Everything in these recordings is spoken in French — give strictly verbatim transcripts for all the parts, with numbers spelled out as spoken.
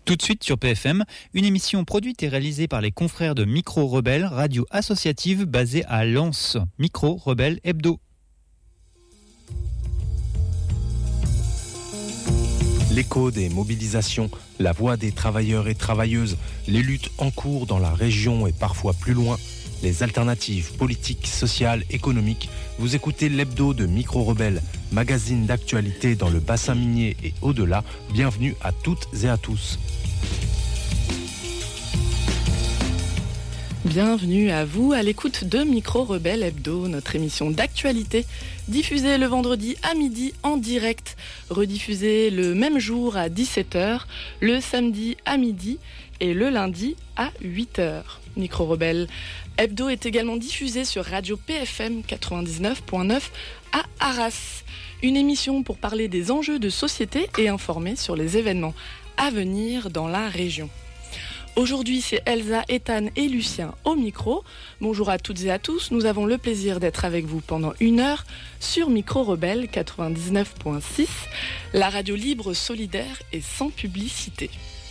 Tout de suite sur P F M, une émission produite et réalisée par les confrères de Micro Rebelle, radio associative basée à Lens. Micro Rebelle Hebdo. L'écho des mobilisations, la voix des travailleurs et travailleuses, les luttes en cours dans la région et parfois plus loin, les alternatives politiques, sociales, économiques. Vous écoutez l'hebdo de Micro Rebelle, magazine d'actualité dans le bassin minier et au-delà. Bienvenue à toutes et à tous. Bienvenue à vous à l'écoute de Micro Rebelle Hebdo, notre émission d'actualité, diffusée le vendredi à midi en direct, rediffusée le même jour à dix-sept heures, le samedi à midi et le lundi à huit heures. Micro Rebelle Hebdo est également diffusé sur Radio P F M quatre-vingt-dix-neuf point neuf à Arras. Une émission pour parler des enjeux de société et informer sur les événements à venir dans la région. Aujourd'hui, c'est Elsa, Ethan et Lucien au micro. Bonjour à toutes et à tous. Nous avons le plaisir d'être avec vous pendant une heure sur Micro Rebelle quatre-vingt-dix-neuf point six, la radio libre, solidaire et sans publicité.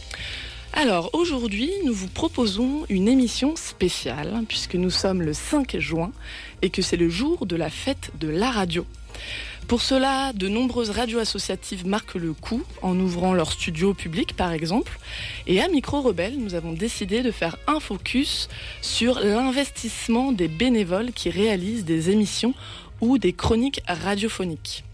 Alors aujourd'hui, nous vous proposons une émission spéciale puisque nous sommes le cinq juin et que c'est le jour de la fête de la radio. Pour cela, de nombreuses radios associatives marquent le coup en ouvrant leur studio au public par exemple. Et à Micro Rebelle, nous avons décidé de faire un focus sur l'investissement des bénévoles qui réalisent des émissions ou des chroniques radiophoniques.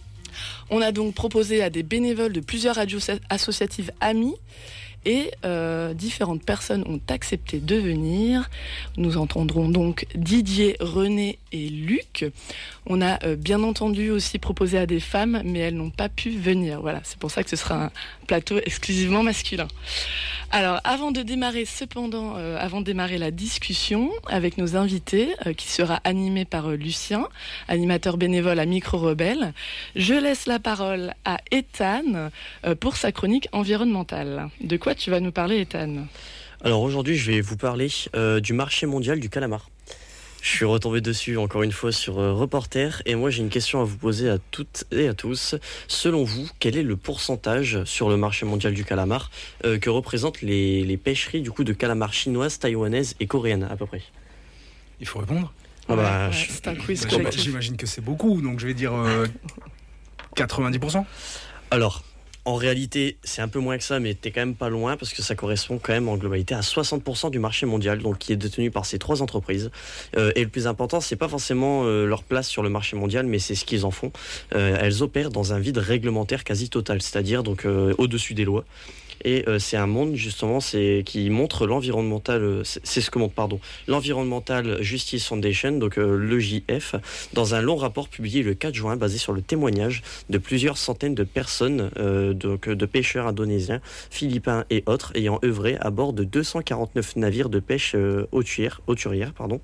On a donc proposé à des bénévoles de plusieurs radios associatives amies et euh, différentes personnes ont accepté de venir. Nous entendrons donc Didier, René et Luc. On a euh, bien entendu aussi proposé à des femmes, mais elles n'ont pas pu venir. Voilà, c'est pour ça que ce sera un plateau exclusivement masculin. Alors, avant de démarrer, cependant, euh, avant de démarrer la discussion avec nos invités, euh, qui sera animée par euh, Lucien, animateur bénévole à Micro Rebelle, je laisse la parole à Ethan euh, pour sa chronique environnementale. De quoi tu vas nous parler, Ethan ? Alors aujourd'hui, je vais vous parler euh, du marché mondial du calamar. Je suis retombé dessus encore une fois sur euh, Reporter et moi j'ai une question à vous poser à toutes et à tous. Selon vous, quel est le pourcentage sur le marché mondial du calamar euh, que représentent les, les pêcheries du coup de calamar chinoises, taïwanaises et coréennes à peu près ? Il faut répondre. Ah bah, ouais, je... c'est un quiz Bah, collectif. j'imagine que c'est beaucoup, donc je vais dire euh, quatre-vingt-dix pour cent. Alors, en réalité, c'est un peu moins que ça, mais t'es quand même pas loin parce que ça correspond quand même en globalité à soixante pour cent du marché mondial, donc qui est détenu par ces trois entreprises. Euh, et le plus important, c'est pas forcément euh, leur place sur le marché mondial, mais c'est ce qu'ils en font. Euh, elles opèrent dans un vide réglementaire quasi total, c'est-à-dire donc euh, au-dessus des lois. Et euh, c'est un monde justement c'est, qui montre l'environnemental, euh, c'est, c'est ce que montre pardon, l'Environmental Justice Foundation, donc euh, l'E J F, dans un long rapport publié le quatre juin, basé sur le témoignage de plusieurs centaines de personnes, euh, donc, de pêcheurs indonésiens, philippins et autres, ayant œuvré à bord de deux cent quarante-neuf navires de pêche euh, hauturière, hauturière, pardon.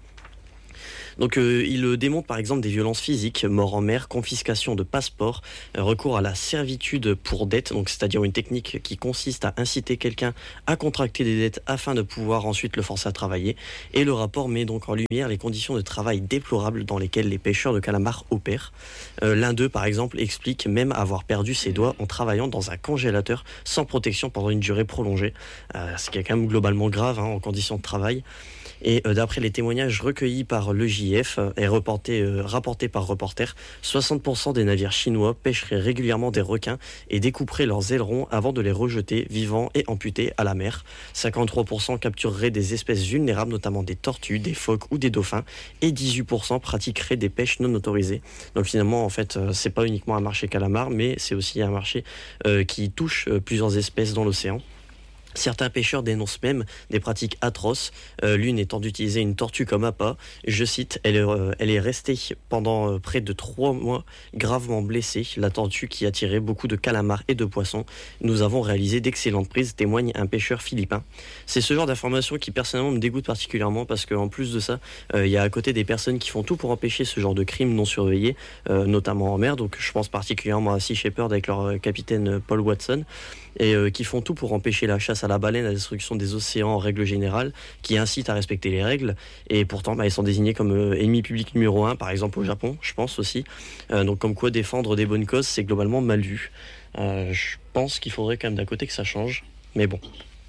Donc euh, il démontre par exemple des violences physiques, mort en mer, confiscation de passeports, euh, recours à la servitude pour dette, donc c'est-à-dire une technique qui consiste à inciter quelqu'un à contracter des dettes afin de pouvoir ensuite le forcer à travailler. Et le rapport met donc en lumière les conditions de travail déplorables dans lesquelles les pêcheurs de calamars opèrent. Euh, l'un d'eux par exemple explique même avoir perdu ses doigts en travaillant dans un congélateur sans protection pendant une durée prolongée, euh, ce qui est quand même globalement grave hein, en conditions de travail. Et euh, d'après les témoignages recueillis par l'E J F euh, et reportés, euh, rapportés par Reporter, soixante pour cent des navires chinois pêcheraient régulièrement des requins et découperaient leurs ailerons avant de les rejeter vivants et amputés à la mer. cinquante-trois pour cent captureraient des espèces vulnérables, notamment des tortues, des phoques ou des dauphins, et dix-huit pour cent pratiqueraient des pêches non autorisées. Donc finalement, en fait, euh, c'est pas uniquement un marché calamar, mais c'est aussi un marché euh, qui touche euh, plusieurs espèces dans l'océan. Certains pêcheurs dénoncent même des pratiques atroces, euh, l'une étant d'utiliser une tortue comme appât. Je cite, elle est, euh, elle est restée pendant euh, près de trois mois gravement blessée, la tortue qui attirait beaucoup de calamars et de poissons. Nous avons réalisé d'excellentes prises, témoigne un pêcheur philippin. C'est ce genre d'information qui personnellement me dégoûte particulièrement parce qu'en plus de ça, il euh, y a à côté des personnes qui font tout pour empêcher ce genre de crimes non surveillés, euh, notamment en mer. Donc je pense particulièrement à Sea Shepherd avec leur euh, capitaine Paul Watson. Et euh, qui font tout pour empêcher la chasse à la baleine, la destruction des océans en règle générale, qui incitent à respecter les règles. Et pourtant, bah, ils sont désignés comme euh, ennemis publics numéro un, par exemple au Japon, je pense aussi. Euh, donc comme quoi défendre des bonnes causes, c'est globalement mal vu. Euh, je pense qu'il faudrait quand même d'un côté que ça change. Mais bon,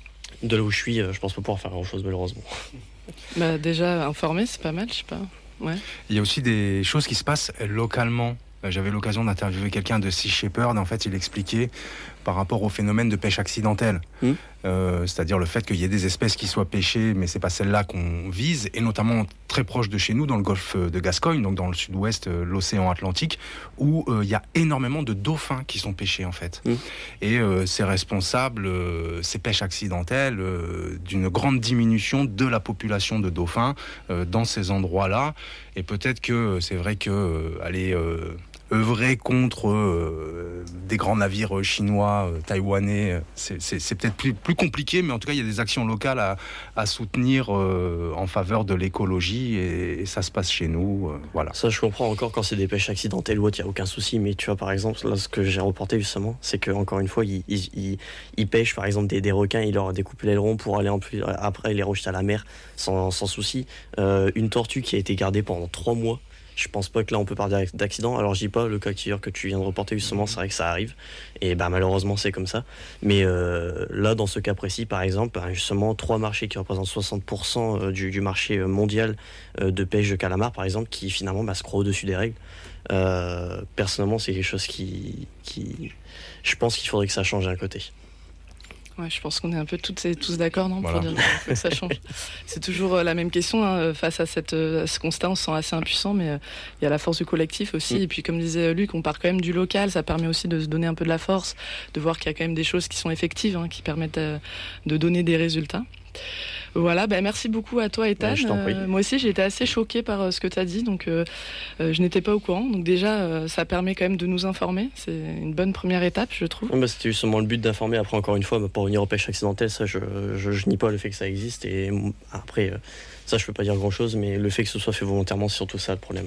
de là où je suis, je pense pas pouvoir faire grand-chose malheureusement. Bah, déjà, informer, c'est pas mal, je sais pas. Ouais. Il y a aussi des choses qui se passent localement. J'avais l'occasion d'interviewer quelqu'un de Sea Shepherd. En fait, il expliquait par rapport au phénomène de pêche accidentelle. Mmh. Euh, c'est-à-dire le fait qu'il y ait des espèces qui soient pêchées, mais c'est pas celles-là qu'on vise, et notamment très proche de chez nous, dans le golfe de Gascogne, donc dans le sud-ouest, euh, l'océan Atlantique, où il euh, y a énormément de dauphins qui sont pêchés, en fait. Mmh. Et euh, c'est responsable, euh, ces pêches accidentelles, euh, d'une grande diminution de la population de dauphins euh, dans ces endroits-là. Et peut-être que c'est vrai que euh, aller euh, œuvrer contre euh, des grands navires chinois, euh, taïwanais, c'est, c'est, c'est peut-être plus, plus compliqué, mais en tout cas, il y a des actions locales à, à soutenir euh, en faveur de l'écologie, et, et ça se passe chez nous. Euh, voilà. Ça, je comprends encore quand c'est des pêches accidentelles ou autre, il n'y a aucun souci, mais tu vois, par exemple, là, ce que j'ai reporté justement, c'est qu'encore une fois, ils, ils, ils, ils pêchent, par exemple, des, des requins, ils leur découpent l'aileron pour aller en plus, après les rejeter à la mer sans, sans souci. Euh, une tortue qui a été gardée pendant trois mois, je pense pas que là on peut parler d'accident. Alors je dis pas le cas que tu viens de reporter justement, c'est vrai que ça arrive et bah malheureusement c'est comme ça. Mais euh, là dans ce cas précis par exemple, justement trois marchés qui représentent soixante pour cent du, du marché mondial de pêche de calamar par exemple, qui finalement bah, se croient au-dessus des règles. Euh, personnellement c'est quelque chose qui, qui, je pense qu'il faudrait que ça change d'un côté. Ouais, je pense qu'on est un peu toutes et tous d'accord, non, voilà. Pour dire que ça change. C'est toujours la même question, hein, face à, cette, à ce constat, on se sent assez impuissant, mais il euh, y a la force du collectif aussi. Mmh. Et puis, comme disait Luc, on part quand même du local, ça permet aussi de se donner un peu de la force, de voir qu'il y a quand même des choses qui sont effectives, hein, qui permettent euh, de donner des résultats. Voilà, bah merci beaucoup à toi, Ethan. Euh, moi aussi, j'ai été assez choquée par euh, ce que tu as dit, donc euh, euh, je n'étais pas au courant. Donc déjà, euh, ça permet quand même de nous informer. C'est une bonne première étape, je trouve. Ouais, bah, c'était justement le but d'informer. Après, encore une fois, bah, pour revenir aux pêches accidentelles, ça, je, je, je nie pas le fait que ça existe. Et après, euh, ça, je peux pas dire grand-chose, mais le fait que ce soit fait volontairement, c'est surtout ça le problème.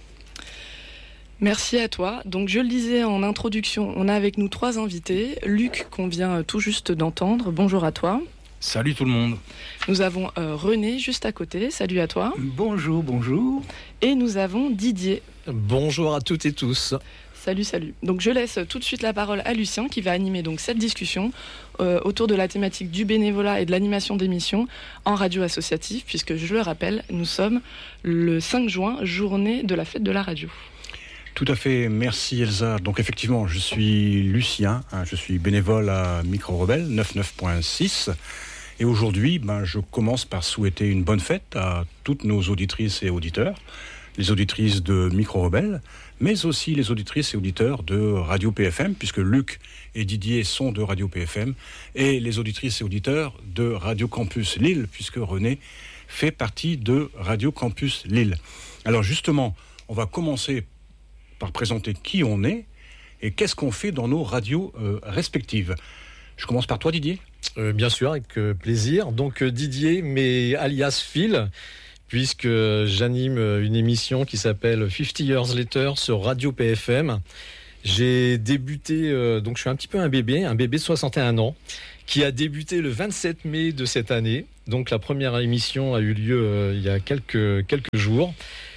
Merci à toi. Donc je le disais en introduction, on a avec nous trois invités. Luc, qu'on vient tout juste d'entendre. Bonjour à toi. Salut tout le monde. Nous avons euh, René juste à côté. Salut à toi. Bonjour, bonjour. Et nous avons Didier. Bonjour à toutes et tous. Salut, salut. Donc je laisse tout de suite la parole à Lucien qui va animer donc cette discussion euh, autour de la thématique du bénévolat et de l'animation d'émissions en radio associative, puisque je le rappelle, nous sommes le cinq juin, journée de la fête de la radio. Tout à fait, merci Elsa. Donc effectivement, je suis Lucien, hein, je suis bénévole à Micro Rebelle neuf neuf point six. Et aujourd'hui, ben, je commence par souhaiter une bonne fête à toutes nos auditrices et auditeurs, les auditrices de Micro Rebelle, mais aussi les auditrices et auditeurs de Radio P F M, puisque Luc et Didier sont de Radio P F M, et les auditrices et auditeurs de Radio Campus Lille, puisque René fait partie de Radio Campus Lille. Alors justement, on va commencer par présenter qui on est et qu'est-ce qu'on fait dans nos radios euh, respectives. Je commence par toi, Didier. Euh, bien sûr, avec euh, plaisir. Donc euh, Didier, mais alias Phil, puisque euh, j'anime euh, une émission qui s'appelle cinquante Years Later sur Radio P F M. J'ai débuté, euh, donc je suis un petit peu un bébé, un bébé de soixante et un ans, qui a débuté le vingt-sept mai de cette année. Donc la première émission a eu lieu euh, il y a quelques, quelques jours.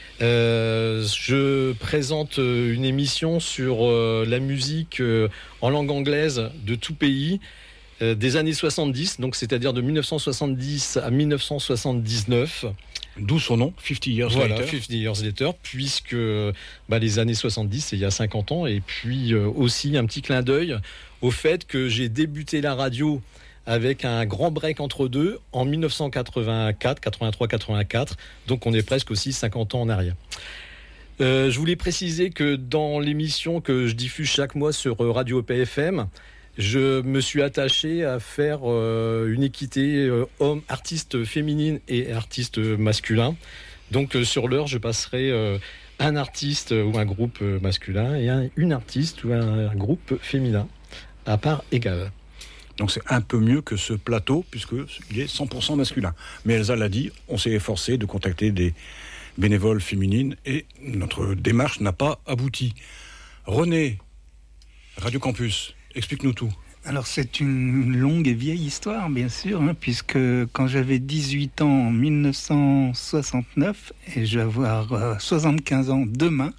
Euh, je présente une émission sur euh, la musique euh, en langue anglaise de tout pays euh, des années soixante-dix, donc c'est-à-dire de dix-neuf cent soixante-dix à dix-neuf cent soixante-dix-neuf. D'où son nom, cinquante Years voilà, Later. cinquante Years Later, puisque bah, les années soixante-dix, c'est il y a cinquante ans, et puis euh, aussi un petit clin d'œil au fait que j'ai débuté la radio avec un grand break entre deux en dix-neuf cent quatre-vingt-quatre, quatre-vingt-trois, quatre-vingt-quatre, donc on est presque aussi cinquante ans en arrière. Euh, je voulais préciser que dans l'émission que je diffuse chaque mois sur Radio P F M, je me suis attaché à faire euh, une équité euh, hommes, artistes féminines et artistes masculins. Donc euh, sur l'heure, je passerai euh, un artiste ou un groupe masculin et un, une artiste ou un, un groupe féminin à part égale. Donc c'est un peu mieux que ce plateau, puisqu'il est cent pour cent masculin. Mais Elsa l'a dit, on s'est efforcé de contacter des bénévoles féminines et notre démarche n'a pas abouti. René, Radio Campus, explique-nous tout. Alors c'est une longue et vieille histoire, bien sûr, hein, puisque quand j'avais dix-huit ans en mille neuf cent soixante-neuf, et je vais avoir euh, soixante-quinze ans demain,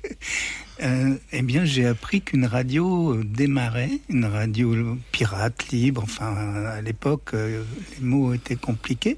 euh, eh bien j'ai appris qu'une radio démarrait, une radio pirate, libre, enfin à l'époque euh, les mots étaient compliqués,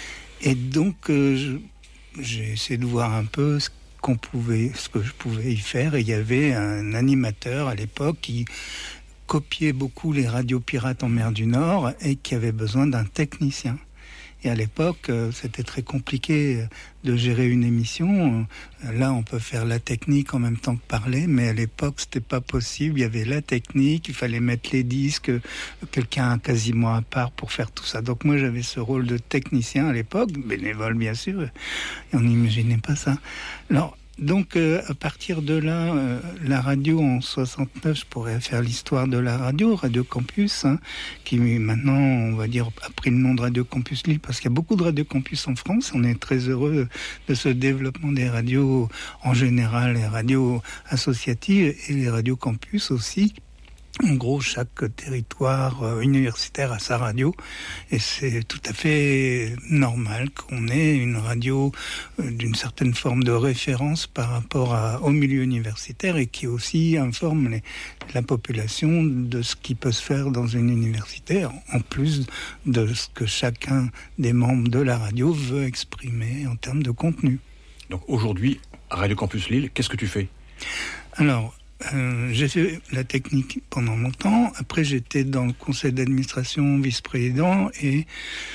et donc euh, je, j'ai essayé de voir un peu ce qu'on pouvait, ce que je pouvais y faire, et il y avait un animateur à l'époque qui copiait beaucoup les radios pirates en mer du Nord et qui avait besoin d'un technicien. Et à l'époque, c'était très compliqué de gérer une émission. Là, on peut faire la technique en même temps que parler, mais à l'époque, c'était pas possible. Il y avait la technique, il fallait mettre les disques, quelqu'un quasiment à part pour faire tout ça. Donc moi, j'avais ce rôle de technicien à l'époque, bénévole bien sûr, et on n'imaginait pas ça. Alors, Donc euh, à partir de là, euh, la radio en soixante-neuf, je pourrais faire l'histoire de la radio, Radio Campus, hein, qui maintenant, on va dire, a pris le nom de Radio Campus Lille, parce qu'il y a beaucoup de Radio Campus en France. On est très heureux de ce développement des radios en général, les radios associatives et les radios campus aussi. En gros, chaque territoire euh, universitaire a sa radio, et c'est tout à fait normal qu'on ait une radio euh, d'une certaine forme de référence par rapport à, au milieu universitaire, et qui aussi informe les, la population de ce qui peut se faire dans une université, en plus de ce que chacun des membres de la radio veut exprimer en termes de contenu. Donc aujourd'hui, à Radio Campus Lille, qu'est-ce que tu fais ? Alors, Euh, j'ai fait la technique pendant longtemps. Après, j'étais dans le conseil d'administration, vice-président, et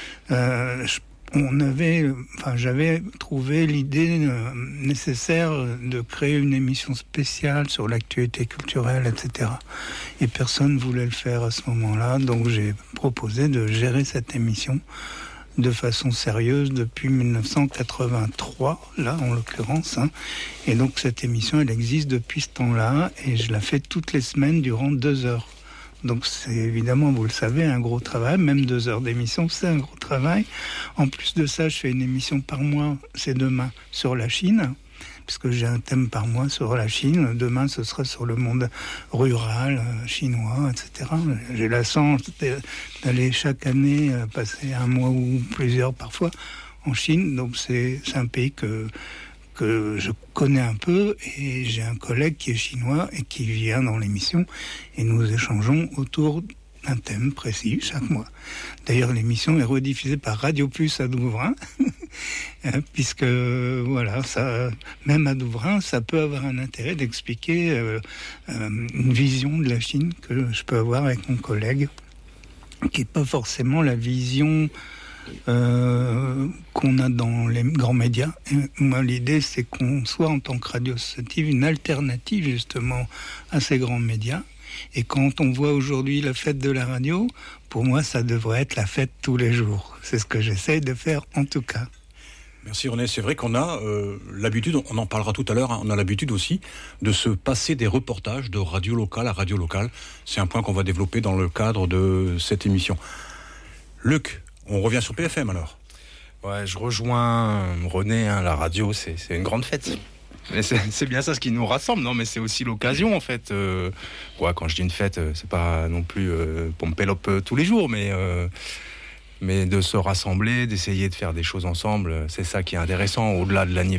euh, je, on avait, enfin, j'avais trouvé l'idée euh, nécessaire de créer une émission spéciale sur l'actualité culturelle, et cetera. Et personne ne voulait le faire à ce moment-là, donc j'ai proposé de gérer cette émission de façon sérieuse depuis dix-neuf cent quatre-vingt-trois, là en l'occurrence, hein. Et donc cette émission, elle existe depuis ce temps-là, et je la fais toutes les semaines durant deux heures. Donc c'est évidemment, vous le savez, un gros travail, même deux heures d'émission, c'est un gros travail. En plus de ça, je fais une émission par mois, c'est demain, sur la Chine, puisque j'ai un thème par mois sur la Chine. Demain, ce sera sur le monde rural, euh, chinois, et cetera. J'ai la chance d'aller chaque année euh, passer un mois ou plusieurs parfois en Chine. Donc c'est, c'est un pays que, que je connais un peu, et j'ai un collègue qui est chinois et qui vient dans l'émission, et nous échangeons autour un thème précis chaque mois. D'ailleurs, l'émission est rediffusée par Radio Plus à Douvrin, puisque voilà, ça, même à Douvrin, ça peut avoir un intérêt d'expliquer euh, euh, une vision de la Chine que je peux avoir avec mon collègue, qui n'est pas forcément la vision euh, qu'on a dans les grands médias. Et moi, l'idée, c'est qu'on soit, en tant que radio associative, une alternative justement à ces grands médias. Et quand on voit aujourd'hui la fête de la radio, pour moi, ça devrait être la fête tous les jours. C'est ce que j'essaie de faire, en tout cas. Merci René. C'est vrai qu'on a euh, l'habitude, on en parlera tout à l'heure, hein, on a l'habitude aussi de se passer des reportages de radio locale à radio locale. C'est un point qu'on va développer dans le cadre de cette émission. Luc, on revient sur P F M alors. Ouais, je rejoins René, hein, la radio, c'est, c'est une grande fête. Mais c'est, c'est bien ça ce qui nous rassemble, non, mais c'est aussi l'occasion en fait. Euh, ouais, quand je dis une fête, c'est pas non plus euh, pompelope euh, tous les jours, mais, euh, mais de se rassembler, d'essayer de faire des choses ensemble, c'est ça qui est intéressant, au-delà de l'anniversaire.